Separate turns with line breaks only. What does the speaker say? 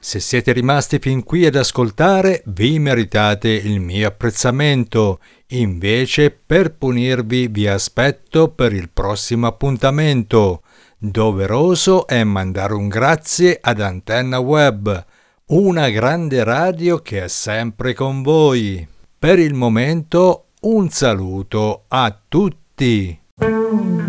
Se siete rimasti fin qui ad ascoltare, vi meritate il mio apprezzamento. Invece, per punirvi, vi aspetto per il prossimo appuntamento. Doveroso è mandare un grazie ad Antenna Web, una grande radio che è sempre con voi. Per il momento, un saluto a tutti.